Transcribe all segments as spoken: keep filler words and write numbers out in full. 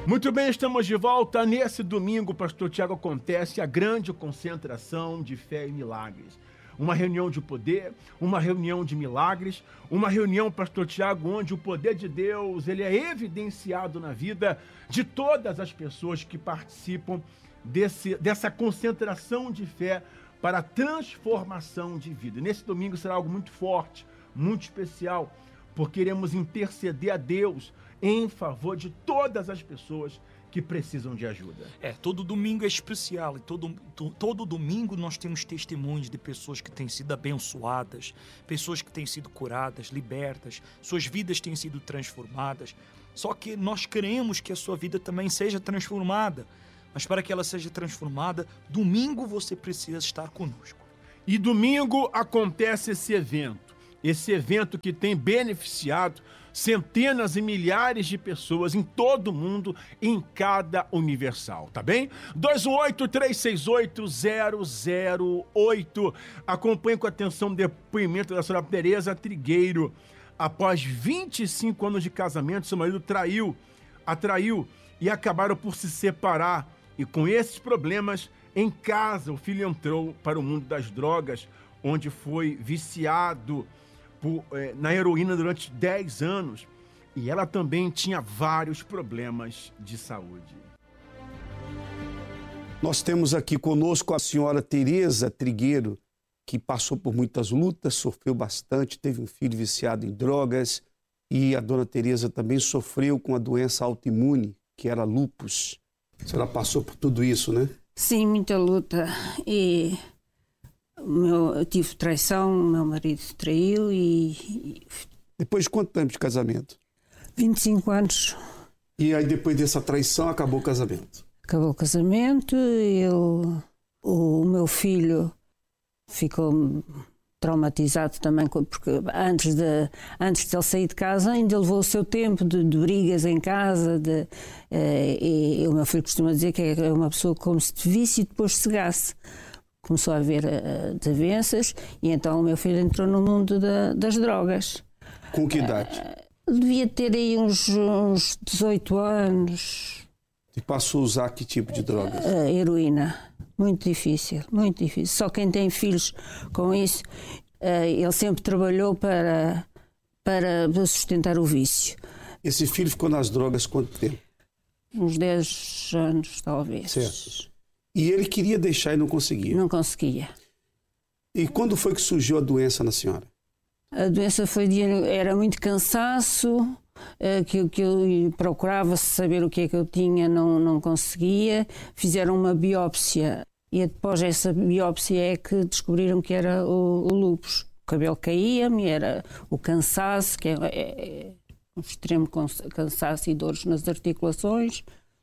Muito bem, estamos de volta. Nesse domingo, pastor Tiago, acontece a grande concentração de fé e milagres. Uma reunião de poder, uma reunião de milagres, uma reunião, pastor Tiago, onde o poder de Deus ele é evidenciado na vida de todas as pessoas que participam desse, dessa concentração de fé para a transformação de vida. Nesse domingo será algo muito forte, muito especial, porque iremos interceder a Deus em favor de todas as pessoas que precisam de ajuda. É, todo domingo é especial e todo, to, todo domingo nós temos testemunhos de pessoas que têm sido abençoadas, pessoas que têm sido curadas, libertas, suas vidas têm sido transformadas. Só que nós queremos que a sua vida também seja transformada, mas para que ela seja transformada, domingo você precisa estar conosco. E domingo acontece esse evento, esse evento que tem beneficiado centenas e milhares de pessoas em todo o mundo, em cada Universal, tá bem? dois um oito, três seis oito, zero zero oito. Acompanhe com atenção o depoimento da senhora Tereza Trigueiro. Após vinte e cinco anos de casamento, seu marido traiu, a traiu e acabaram por se separar. E com esses problemas, em casa, o filho entrou para o mundo das drogas, onde foi viciado Por, eh, na heroína durante dez anos, e ela também tinha vários problemas de saúde. Nós temos aqui conosco a senhora Tereza Trigueiro, que passou por muitas lutas, sofreu bastante, teve um filho viciado em drogas, e a dona Tereza também sofreu com a doença autoimune, que era lúpus. A senhora passou por tudo isso, né? Sim, muita luta. E Meu, eu tive traição, meu marido traiu e, e... Depois de quanto tempo de casamento? vinte e cinco anos. E aí depois dessa traição acabou o casamento? Acabou o casamento, eu, o meu filho ficou traumatizado também, porque antes de, antes de ele sair de casa ainda levou o seu tempo de, de brigas em casa, de, eh, e, e o meu filho costuma dizer que é uma pessoa como se te visse e depois cegasse. Começou a haver uh, desavenças e então o meu filho entrou no mundo da, das drogas. Com que idade? Uh, devia ter aí uns, uns dezoito anos. E passou a usar que tipo de drogas? Uh, heroína. Muito difícil, muito difícil. Só quem tem filhos com isso, uh, ele sempre trabalhou para, para sustentar o vício. Esse filho ficou nas drogas quanto tempo? Uns dez anos, talvez. Certo. E ele queria deixar e não conseguia? Não conseguia. E quando foi que surgiu a doença na senhora? A doença foi de, era muito cansaço, que, que eu procurava saber o que é que eu tinha, não, não conseguia. Fizeram uma biópsia e após essa biópsia é que descobriram que era o, o lúpus. O cabelo caía-me, era o cansaço, que é, é, é um extremo cansaço e dores nas articulações.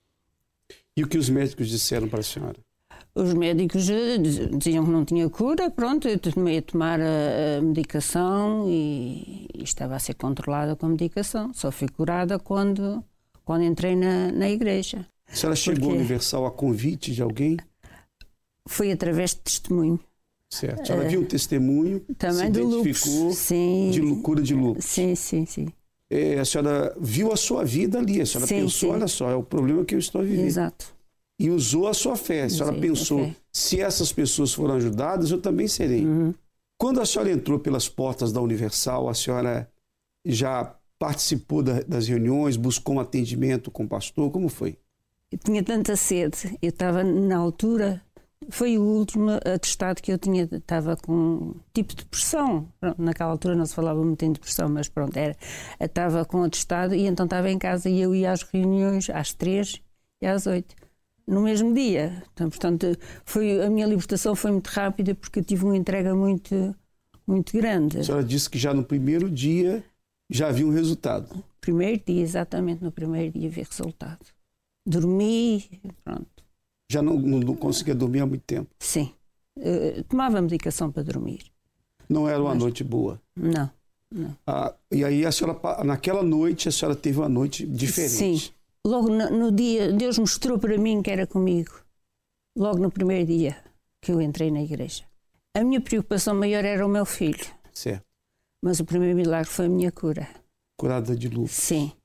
E o que os médicos disseram para a senhora? Os médicos diziam que não tinha cura, pronto, eu tomei a tomar a, a medicação e, e estava a ser controlada com a medicação. Só fui curada quando, quando entrei na, na igreja. A senhora chegou Porque... ao Universal a convite de alguém? Foi através de testemunho. Certo. A senhora uh, viu um testemunho, também se do identificou lúpus. Sim. De cura de lúpus. Sim, sim, sim. É, a senhora viu a sua vida ali, a senhora sim, pensou, sim. Olha só, é o problema que eu estou vivendo. Exato. E usou a sua fé. A senhora Usei pensou, se essas pessoas foram ajudadas, eu também serei. Uhum. Quando a senhora entrou pelas portas da Universal, a senhora já participou da, das reuniões, buscou um atendimento com o pastor, como foi? Eu tinha tanta sede, eu estava na altura, foi o último atestado que eu tinha, estava com um tipo de depressão. Naquela altura não se falava muito em depressão, mas pronto, era, estava com atestado e então estava em casa e eu ia às reuniões às três e às oito. No mesmo dia. Então, portanto, foi, a minha libertação foi muito rápida porque eu tive uma entrega muito, muito grande. A senhora disse que já no primeiro dia já havia um resultado. Primeiro dia, exatamente no primeiro dia vi resultado. Dormi, pronto. Já não, não, não conseguia dormir há muito tempo? Sim. Eu tomava medicação para dormir. Não era uma Mas, noite boa? Não, não. Ah, e aí a senhora, naquela noite, a senhora teve uma noite diferente? Sim. Logo no, no dia, Deus mostrou para mim que era comigo. Logo no primeiro dia que eu entrei na igreja. A minha preocupação maior era o meu filho. Certo. Mas o primeiro milagre foi a minha cura. Curada de lúpus. Sim.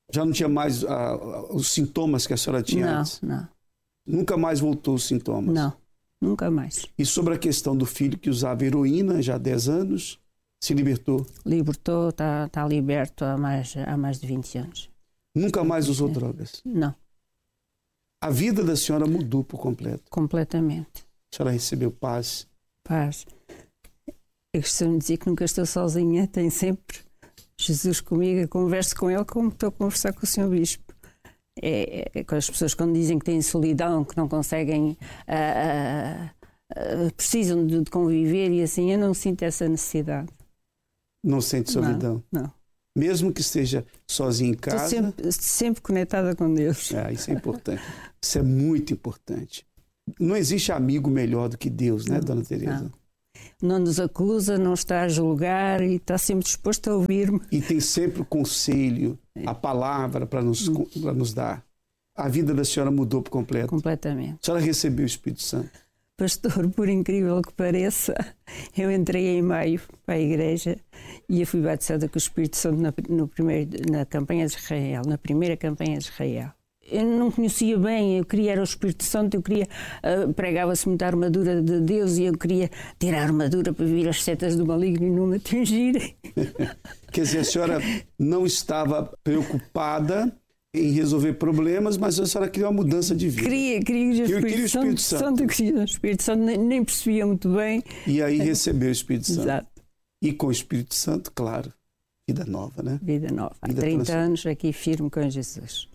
Já não tinha mais ah, os sintomas que a senhora tinha Não, antes? não. Nunca mais voltou os sintomas? Não, nunca mais. E sobre a questão do filho que usava heroína já há dez anos, se libertou? Libertou, está tá liberto há mais, há mais de vinte anos. Nunca mais usou drogas? Não. A vida da senhora mudou por completo? Completamente. A senhora recebeu paz? Paz. Eu costumo dizer que nunca estou sozinha, tenho sempre Jesus comigo, eu converso com ele como estou a conversar com o senhor Bispo. É, é, com as pessoas quando dizem que têm solidão, que não conseguem, ah, ah, precisam de, de conviver e assim, eu não sinto essa necessidade. Não sente solidão? Não, não. Mesmo que esteja sozinha em casa? Estou sempre, sempre conectada com Deus. Ah, isso é importante. Isso é muito importante. Não existe amigo melhor do que Deus, né, não, Dona Teresa? Não. Não nos acusa, não está a julgar e está sempre disposto a ouvir-me. E tem sempre o conselho, a palavra para nos, Hum. para nos dar. A vida da senhora mudou por completo? Completamente. A senhora recebeu o Espírito Santo? Pastor, por incrível que pareça, eu entrei em maio para a igreja e eu fui batizada com o Espírito Santo na, no primeiro, na campanha de Israel, na primeira campanha de Israel. Eu não conhecia bem, eu queria era o Espírito Santo, eu queria, uh, pregava-se muita armadura de Deus e eu queria ter a armadura para vir as setas do maligno e não me atingirem. Quer dizer, a senhora não estava preocupada em resolver problemas, mas a senhora queria uma mudança de vida. Queria, queria o Espírito, eu queria o Espírito Santo, Santo. Eu queria o Espírito Santo, nem, nem percebia muito bem. E aí recebeu o Espírito Santo. Exato. E com o Espírito Santo, claro, vida nova, né? Vida nova. Há Vida trinta transform... anos aqui firme com Jesus.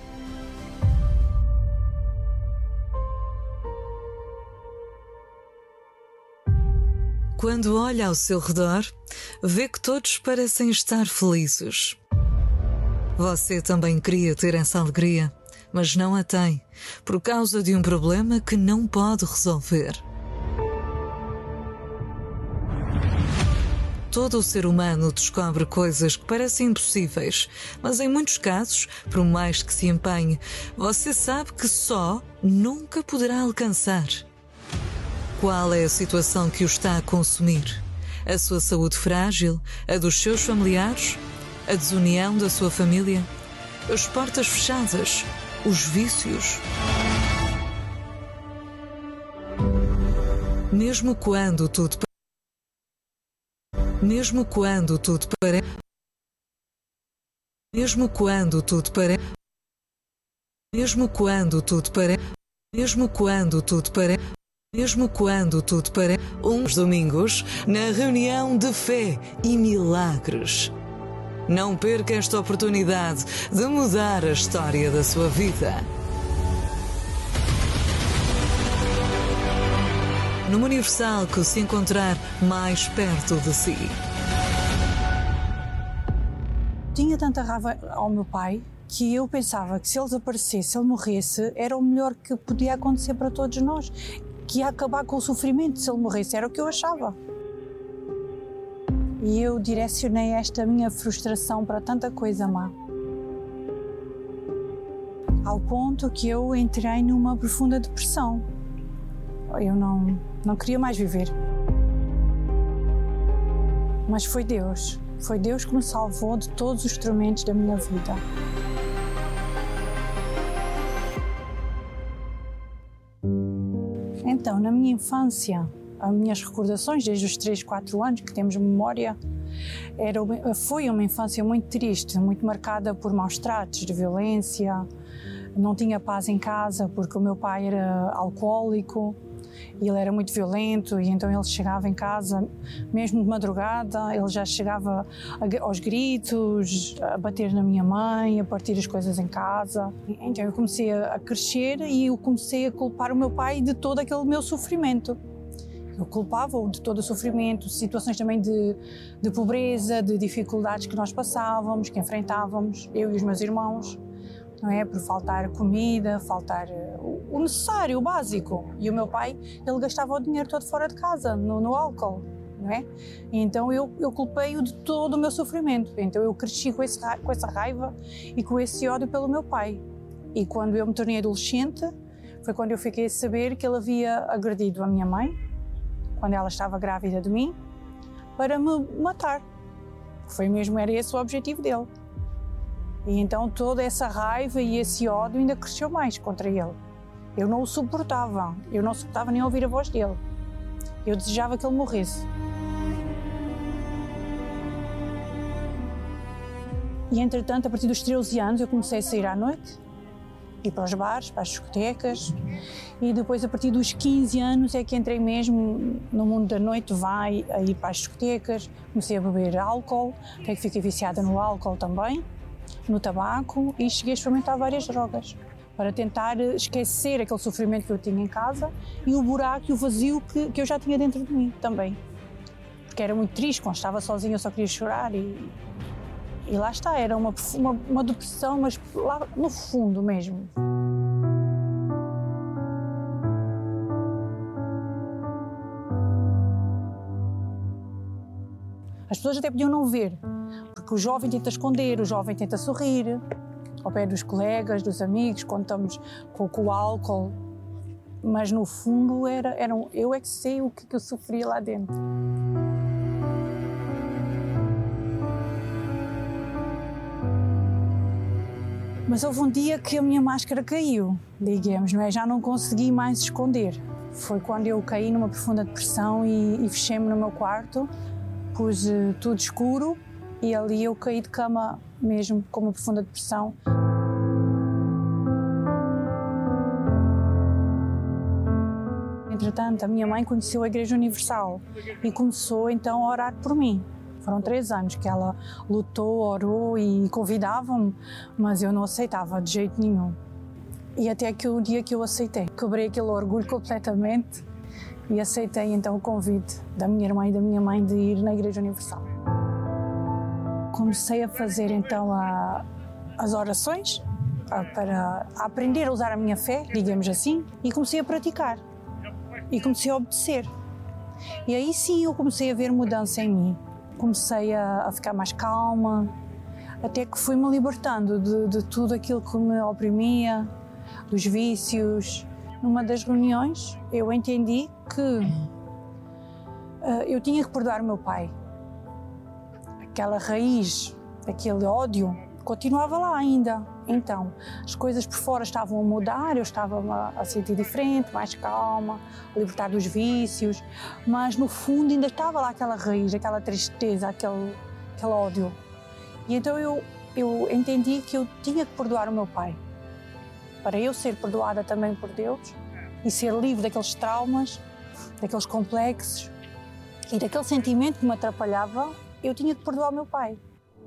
Quando olha ao seu redor, vê que todos parecem estar felizes. Você também queria ter essa alegria, mas não a tem, por causa de um problema que não pode resolver. Todo o ser humano descobre coisas que parecem impossíveis, mas em muitos casos, por mais que se empenhe, você sabe que só nunca poderá alcançar. Qual é a situação que o está a consumir? A sua saúde frágil? A dos seus familiares? A desunião da sua família? As portas fechadas? Os vícios? Mesmo quando tudo Mesmo quando tudo parece Mesmo quando tudo parece Mesmo quando tudo parece Mesmo quando tudo parece Mesmo quando tudo parece, uns domingos, na reunião de fé e milagres. Não perca esta oportunidade de mudar a história da sua vida. Numa Universal que se encontrar mais perto de si. Tinha tanta raiva ao meu pai que eu pensava que se ele desaparecesse, se ele morresse, era o melhor que podia acontecer para todos nós. Que ia acabar com o sofrimento se ele morresse, era o que eu achava. E eu direcionei esta minha frustração para tanta coisa má. Ao ponto que eu entrei numa profunda depressão. Eu não, não queria mais viver. Mas foi Deus, foi Deus que me salvou de todos os tormentos da minha vida. Então, na minha infância, as minhas recordações desde os três, quatro anos que temos memória, era, foi uma infância muito triste, muito marcada por maus tratos, de violência. Não tinha paz em casa porque o meu pai era alcoólico e ele era muito violento, e então ele chegava em casa, mesmo de madrugada, ele já chegava aos gritos, a bater na minha mãe, a partir as coisas em casa. Então eu comecei a crescer e eu comecei a culpar o meu pai de todo aquele meu sofrimento. Eu culpava-o de todo o sofrimento, situações também de, de pobreza, de dificuldades que nós passávamos, que enfrentávamos, eu e os meus irmãos. Não é? Por faltar comida, faltar o necessário, o básico. E o meu pai, ele gastava o dinheiro todo fora de casa, no, no álcool, não é? E então eu, eu culpei-o de todo o meu sofrimento. Então eu cresci com, esse, com essa raiva e com esse ódio pelo meu pai. E quando eu me tornei adolescente, foi quando eu fiquei a saber que ele havia agredido a minha mãe, quando ela estava grávida de mim, para me matar. Foi mesmo, era esse o objetivo dele. E então toda essa raiva e esse ódio ainda cresceu mais contra ele. Eu não o suportava, eu não suportava nem ouvir a voz dele. Eu desejava que ele morresse. E entretanto, a partir dos treze anos, eu comecei a sair à noite, ir para os bares, para as discotecas, e depois a partir dos quinze anos é que entrei mesmo no mundo da noite, vai a ir para as discotecas, comecei a beber álcool, até que fiquei viciada no álcool também, no tabaco, e cheguei a experimentar várias drogas para tentar esquecer aquele sofrimento que eu tinha em casa e o buraco e o vazio que, que eu já tinha dentro de mim também. Porque era muito triste, quando estava sozinha eu só queria chorar e, e lá está, era uma, uma, uma depressão, mas lá no fundo mesmo. As pessoas até podiam não ver, porque o jovem tenta esconder, o jovem tenta sorrir, ao pé dos colegas, dos amigos, quando estamos com, com o álcool, mas no fundo era, era um, eu é que sei o que, que eu sofria lá dentro. Mas houve um dia que a minha máscara caiu, digamos, não é? Já não consegui mais esconder. Foi quando eu caí numa profunda depressão e, e fechei-me no meu quarto, pus uh, tudo escuro e ali eu caí de cama mesmo com uma profunda depressão. Entretanto, a minha mãe conheceu a Igreja Universal e começou então a orar por mim. Foram três anos que ela lutou, orou e convidava-me, mas eu não aceitava de jeito nenhum. E até que o dia que eu aceitei, quebrei aquele orgulho completamente e aceitei então o convite da minha irmã e da minha mãe de ir na Igreja Universal. Comecei a fazer então a, as orações a, para aprender a usar a minha fé, digamos assim, e comecei a praticar e comecei a obedecer. E aí sim eu comecei a ver mudança em mim. Comecei a, a ficar mais calma, até que fui-me libertando de, de tudo aquilo que me oprimia, dos vícios. Numa das reuniões eu entendi que uh, eu tinha que perdoar o meu pai. Aquela raiz, aquele ódio, continuava lá ainda. Então, as coisas por fora estavam a mudar, eu estava a, a sentir diferente, mais calma, a libertar dos vícios, mas no fundo ainda estava lá aquela raiz, aquela tristeza, aquele, aquele ódio. E então eu, eu entendi que eu tinha que perdoar o meu pai, para eu ser perdoada também por Deus e ser livre daqueles traumas, daqueles complexos e daquele sentimento que me atrapalhava. Eu tinha que perdoar o meu pai.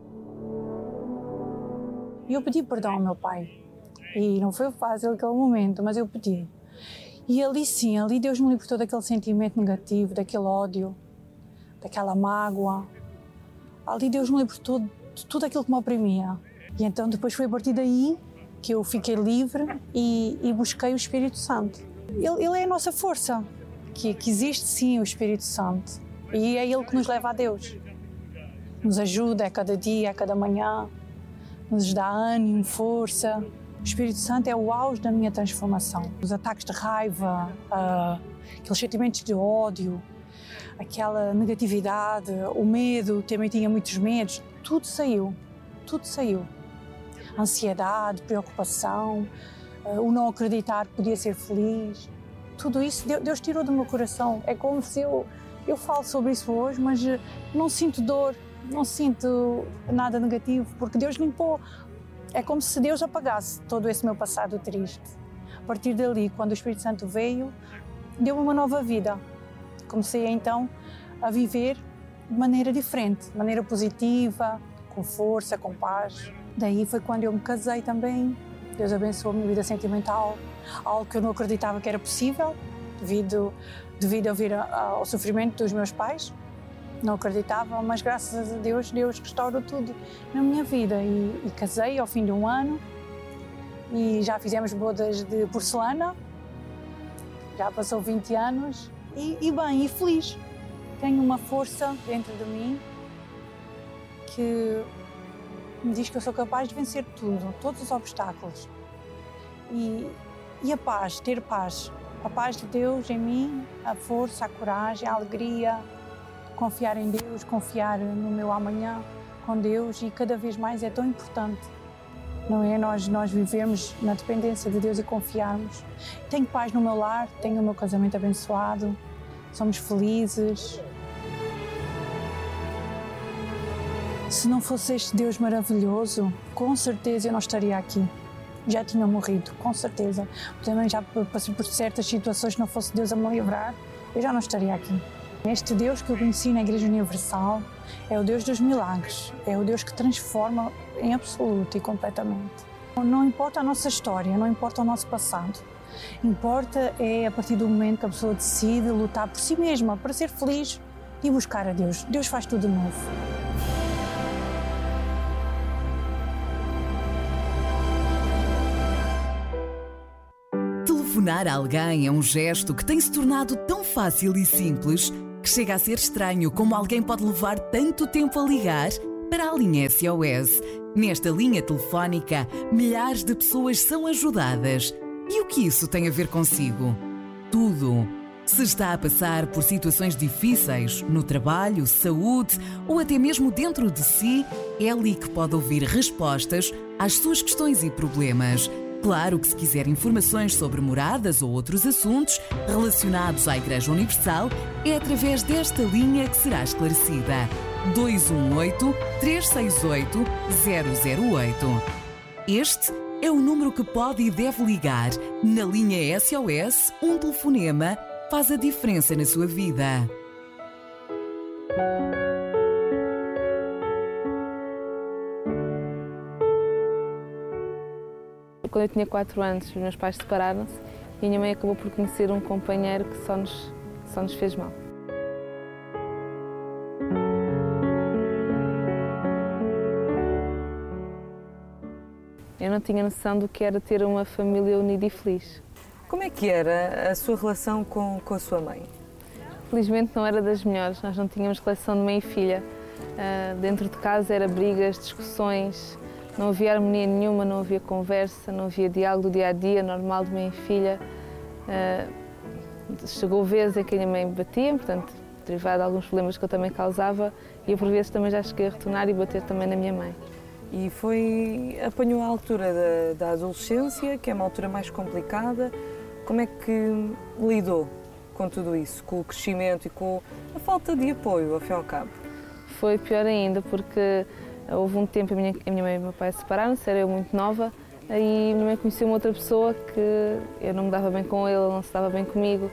E eu pedi perdão ao meu pai. E não foi fácil aquele momento, mas eu pedi. E ali sim, ali Deus me libertou daquele sentimento negativo, daquele ódio, daquela mágoa. Ali Deus me libertou de tudo aquilo que me oprimia. E então depois foi a partir daí que eu fiquei livre e, e busquei o Espírito Santo. Ele, ele é a nossa força, que, que existe sim o Espírito Santo. E é Ele que nos leva a Deus. Nos ajuda a cada dia, a cada manhã. Nos dá ânimo, força. O Espírito Santo é o auge da minha transformação. Os ataques de raiva, uh, aqueles sentimentos de ódio, aquela negatividade, o medo, também tinha muitos medos, tudo saiu, tudo saiu. Ansiedade, preocupação, uh, o não acreditar que podia ser feliz, tudo isso Deus, Deus tirou do meu coração. É como se eu, eu falo sobre isso hoje, mas uh, não sinto dor, não sinto nada negativo, porque Deus limpou. É como se Deus apagasse todo esse meu passado triste. A partir dali, quando o Espírito Santo veio, deu-me uma nova vida. Comecei então a viver de maneira diferente, de maneira positiva, com força, com paz. Daí foi quando eu me casei também. Deus abençoou a minha vida sentimental, algo que eu não acreditava que era possível, devido, devido a vir ao sofrimento dos meus pais. Não acreditava, mas graças a Deus, Deus restaurou tudo na minha vida. E, e casei ao fim de um ano e já fizemos bodas de porcelana, já passou vinte anos e, e bem, e feliz. Tenho uma força dentro de mim que me diz que eu sou capaz de vencer tudo, todos os obstáculos. E, e a paz, ter paz, a paz de Deus em mim, a força, a coragem, a alegria, confiar em Deus, confiar no meu amanhã com Deus, e cada vez mais é tão importante não é? Nós, nós vivemos na dependência de Deus e confiarmos. Tenho paz no meu lar, tenho o meu casamento abençoado, somos felizes. Se não fosse este Deus maravilhoso, com certeza eu não estaria aqui. Já tinha morrido, com certeza. Também já passei por certas situações, se não fosse Deus a me livrar, eu já não estaria aqui. Este Deus que eu conheci na Igreja Universal é o Deus dos milagres, é o Deus que transforma em absoluto e completamente. Não importa a nossa história, não importa o nosso passado. Importa é a partir do momento que a pessoa decide lutar por si mesma, para ser feliz e buscar a Deus. Deus faz tudo de novo. Telefonar a alguém é um gesto que tem se tornado tão fácil e simples que chega a ser estranho como alguém pode levar tanto tempo a ligar para a linha S O S. Nesta linha telefónica, milhares de pessoas são ajudadas. E o que isso tem a ver consigo? Tudo. Se está a passar por situações difíceis no trabalho, saúde ou até mesmo dentro de si, é ali que pode ouvir respostas às suas questões e problemas. Claro que se quiser informações sobre moradas ou outros assuntos relacionados à Igreja Universal, é através desta linha que será esclarecida. dois um oito, três seis oito, zero zero oito. Este é o número que pode e deve ligar. Na linha S O S, um telefonema faz a diferença na sua vida. Quando eu tinha quatro anos, os meus pais separaram-se e a minha mãe acabou por conhecer um companheiro que só nos, só nos fez mal. Eu não tinha noção do que era ter uma família unida e feliz. Como é que era a sua relação com, com a sua mãe? Felizmente não era das melhores, nós não tínhamos relação de mãe e filha. Uh, dentro de casa era brigas, discussões, não havia harmonia nenhuma, não havia conversa, não havia diálogo do dia-a-dia normal de mãe e filha. Uh, chegou vezes em que a minha mãe me batia, portanto, derivado de alguns problemas que eu também causava, e eu por vezes também já cheguei a retornar e bater também na minha mãe. E foi, apanhou a altura da, da adolescência, que é uma altura mais complicada. Como é que lidou com tudo isso, com o crescimento e com a falta de apoio, ao fim e ao cabo? Foi pior ainda, porque houve um tempo, a minha, a minha mãe e o meu pai separaram-se, era eu muito nova, aí a minha mãe conheceu uma outra pessoa que eu não me dava bem com ele, ele não se dava bem comigo.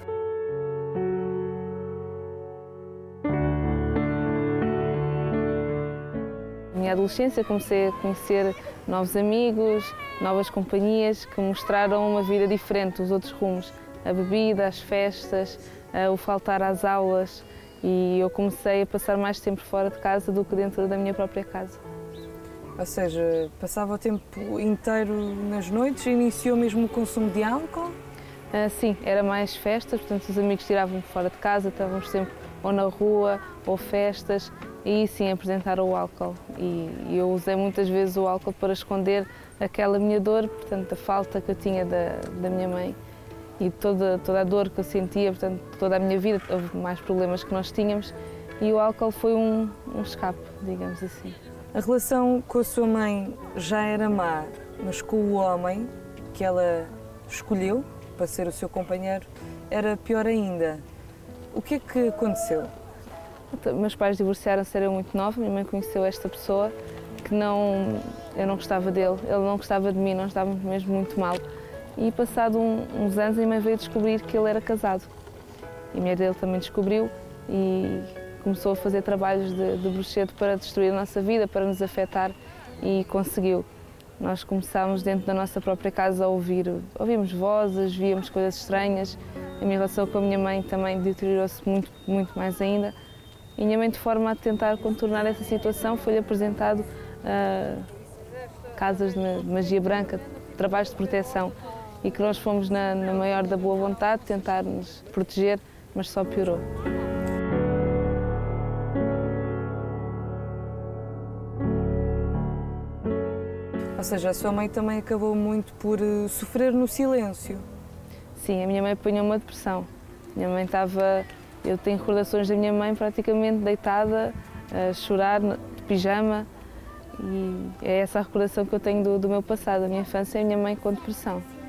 Na minha adolescência comecei a conhecer novos amigos, novas companhias que mostraram uma vida diferente dos outros rumos. A bebida, as festas, o faltar às aulas, e eu comecei a passar mais tempo fora de casa do que dentro da minha própria casa. Ou seja, passava o tempo inteiro nas noites e iniciou mesmo o consumo de álcool? Ah, sim, era mais festas, portanto os amigos tiravam-me fora de casa, estávamos sempre ou na rua ou festas, e aí sim apresentaram o álcool. E eu usei muitas vezes o álcool para esconder aquela minha dor, portanto a falta que eu tinha da, da minha mãe. E toda, toda a dor que eu sentia, portanto, toda a minha vida, houve mais problemas que nós tínhamos, e o álcool foi um, um escape, digamos assim. A relação com a sua mãe já era má, mas com o homem que ela escolheu para ser o seu companheiro era pior ainda. O que é que aconteceu? Meus pais divorciaram-se, era muito nova, minha mãe conheceu esta pessoa que não, eu não gostava dele, ele não gostava de mim, nós estávamos mesmo muito mal. E passado um, uns anos a minha mãe veio descobrir que ele era casado. E a mulher dele também descobriu e começou a fazer trabalhos de, de bruxedo para destruir a nossa vida, para nos afetar, e conseguiu. Nós começámos dentro da nossa própria casa a ouvir, ouvimos vozes, víamos coisas estranhas. A minha relação com a minha mãe também deteriorou-se muito, muito mais ainda. E a minha mãe, de forma a tentar contornar essa situação, foi-lhe apresentado uh, casas de magia branca, trabalhos de proteção, e que nós fomos na, na maior da boa vontade tentar nos proteger, mas só piorou. Ou seja, a sua mãe também acabou muito por uh, sofrer no silêncio. Sim, a minha mãe apanhou uma depressão. A minha mãe estava... Eu tenho recordações da minha mãe praticamente deitada, a chorar de pijama, e é essa a recordação que eu tenho do, do meu passado, da minha infância e a minha mãe com depressão.